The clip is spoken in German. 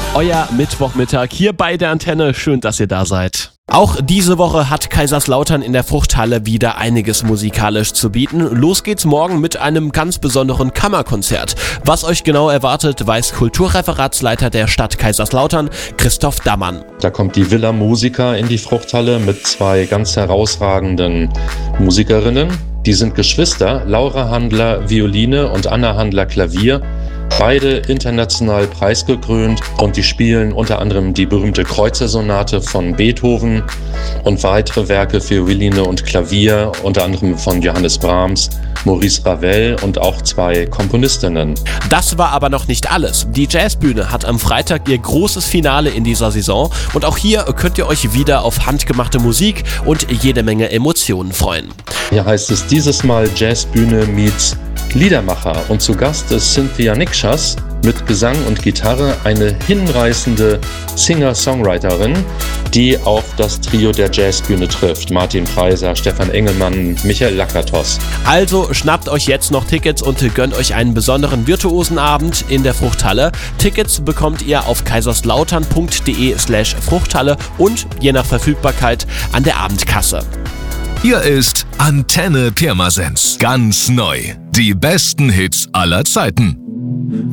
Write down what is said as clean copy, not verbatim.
Euer Mittwochmittag hier bei der Antenne. Schön, dass ihr da seid. Auch diese Woche hat Kaiserslautern in der Fruchthalle wieder einiges musikalisch zu bieten. Los geht's morgen mit einem ganz besonderen Kammerkonzert. Was euch genau erwartet, weiß Kulturreferatsleiter der Stadt Kaiserslautern, Christoph Dammann. Da kommt die Villa Musica in die Fruchthalle mit 2 ganz herausragenden Musikerinnen. Die sind Geschwister, Laura Handler Violine und Anna Handler Klavier. Beide international preisgekrönt und die spielen unter anderem die berühmte Kreuzersonate von Beethoven und weitere Werke für Violine und Klavier, unter anderem von Johannes Brahms, Maurice Ravel und auch 2 Komponistinnen. Das war aber noch nicht alles. Die Jazzbühne hat am Freitag ihr großes Finale in dieser Saison und auch hier könnt ihr euch wieder auf handgemachte Musik und jede Menge Emotionen freuen. Hier heißt es dieses Mal Jazzbühne meets Liedermacher und zu Gast ist Cynthia Nikschas mit Gesang und Gitarre, eine hinreißende Singer-Songwriterin, die auf das Trio der Jazzbühne trifft. Martin Preiser, Stefan Engelmann, Michael Lakatos. Also schnappt euch jetzt noch Tickets und gönnt euch einen besonderen virtuosen Abend in der Fruchthalle. Tickets bekommt ihr auf kaiserslautern.de/Fruchthalle und je nach Verfügbarkeit an der Abendkasse. Hier ist Antenne Pirmasens. Ganz neu. Die besten Hits aller Zeiten.